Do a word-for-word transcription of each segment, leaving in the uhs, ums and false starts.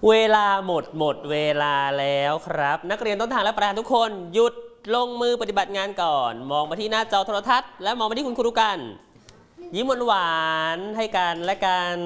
เวลาหมดหมดเวลาแล้วครับนักเรียนต้นทางและประธานทุกคนหยุดลงมือปฏิบัติงานก่อนมองมาที่หน้าจอโทรทัศน์และมองมาที่คุณครูกันยิ้มหวานๆให้กันและกัน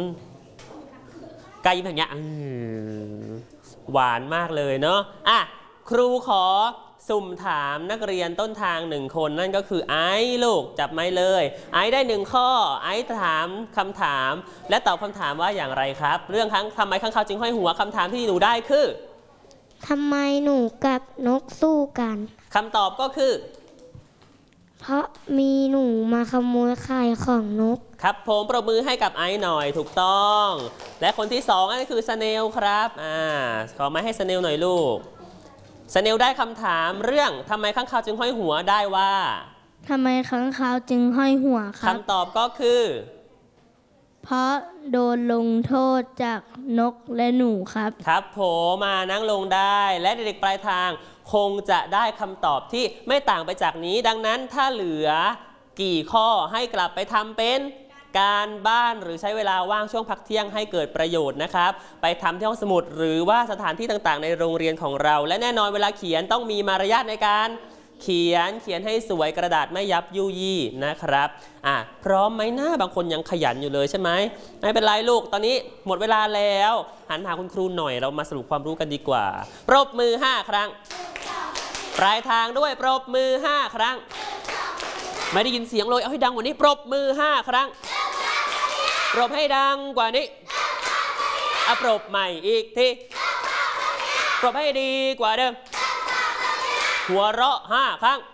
กายยิ้มอย่างเงี้ยหวานมากเลยเนาะอ่ะครูขอสุ่มถามนักเรียนต้นทางหนึ่งคนนั่นก็คือไอ้ลูกจับไม้เลยไอ้ได้หนึ่งข้อไอ้ถามคำถามและตอบคำถามว่าอย่างไรครับเรื่องครั้งทำไมข้างเขาจึงห้อยหัวคำถามที่หนูได้คือทำไมหนูกับนกสู้กันคำตอบก็คือเพราะมีหนูมาขโมยไข่ของนกครับผมปรบมือให้กับไอ้หน่อยถูกต้องและคนที่สองนั่นคือสเนลครับอ่าขอมาให้สเนลหน่อยลูกสเนลได้คำถามเรื่องทำไมข้างคาวจึงห้อยหัวได้ว่าทำไมข้างคาวจึงห้อยหัวครับคำตอบก็คือเพราะโดนลงโทษจากนกและหนูครับครับผมมานั่งลงได้และเด็กๆปลายทางคงจะได้คำตอบที่ไม่ต่างไปจากนี้ดังนั้นถ้าเหลือกี่ข้อให้กลับไปทำเป็นการบ้านหรือใช้เวลาว่างช่วงพักเที่ยงให้เกิดประโยชน์นะครับไปทำที่ห้องสมุดหรือว่าสถานที่ต่างๆในโรงเรียนของเราและแน่นอนเวลาเขียนต้องมีมารยาทในการเขียนเขียนให้สวยกระดาษไม่ยับยุยี่นะครับอ่ะพร้อมไหมหน้าบางคนยังขยันอยู่เลยใช่ไหมไม่เป็นไรลูกตอนนี้หมดเวลาแล้วหันหาคุณครูหน่อยเรามาสรุปความรู้กันดีกว่าปรบมือห้าครั้งปลายทางด้วยปรบมือห้าครั้งไม่ได้ยินเสียงเลยเอาให้ดังกว่านี้ปรบมือห้าครั้งปรบให้ดังกว่านี้อ่ะปรบใหม่อีกทีปรบให้ดีกว่าเดิมหัวเราะห้าครั้ง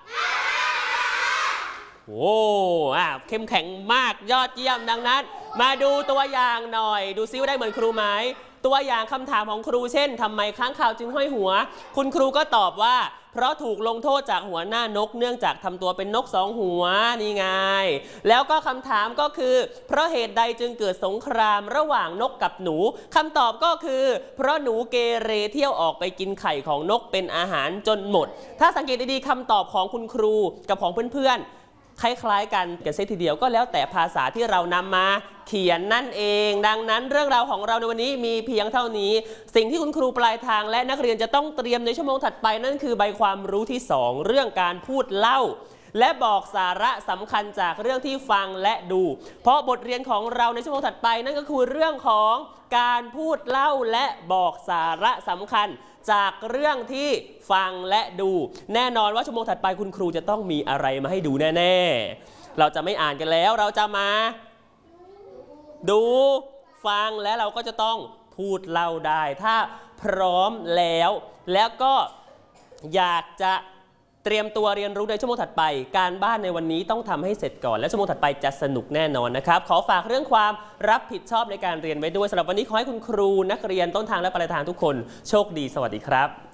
โอ้อ่ะเข้มแข็งมากยอดเยี่ยมดังนั้นมาดูตัวอย่างหน่อยดูซิว่าได้เหมือนครูไหมตัวอย่างคำถามของครูเช่นทำไมค้างคาวจึงห้อยหัวคุณครูก็ตอบว่าเพราะถูกลงโทษจากหัวหน้านกเนื่องจากทำตัวเป็นนกสองหัวนี่ไงแล้วก็คำถามก็คือเพราะเหตุใดจึงเกิดสงครามระหว่างนกกับหนูคำตอบก็คือเพราะหนูเกเรเที่ยวออกไปกินไข่ของนกเป็นอาหารจนหมดถ้าสังเกตดีๆคำตอบของคุณครูกับของเพื่อนๆคล้ายๆกันกันเสียทีเดียวก็แล้วแต่ภาษาที่เรานำมาเขียนนั่นเองดังนั้นเรื่องราวของเราในวันนี้มีเพียงเท่านี้สิ่งที่คุณครูปลายทางและนักเรียนจะต้องเตรียมในชั่วโมงถัดไปนั่นคือใบความรู้ที่สองเรื่องการพูดเล่าและบอกสาระสำคัญจากเรื่องที่ฟังและดูเพราะบทเรียนของเราในชั่วโมงถัดไปนั่นก็คือเรื่องของการพูดเล่าและบอกสาระสำคัญจากเรื่องที่ฟังและดูแน่นอนว่าชั่วโมงถัดไปคุณครูจะต้องมีอะไรมาให้ดูแน่ๆเราจะไม่อ่านกันแล้วเราจะมาดูฟังและเราก็จะต้องพูดเล่าได้ถ้าพร้อมแล้วแล้วก็อยากจะเตรียมตัวเรียนรู้ในชั่วโมงถัดไปการบ้านในวันนี้ต้องทำให้เสร็จก่อนและชั่วโมงถัดไปจะสนุกแน่นอนนะครับขอฝากเรื่องความรับผิดชอบในการเรียนไว้ด้วยสำหรับวันนี้ขอให้คุณครูนักเรียนต้นทางและปลายทางทุกคนโชคดีสวัสดีครับ